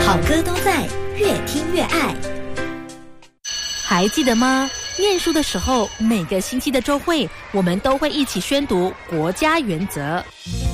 好歌都在，越听越爱。 还记得吗？念书的时候，每个星期的周会，我们都会一起宣读国家原则。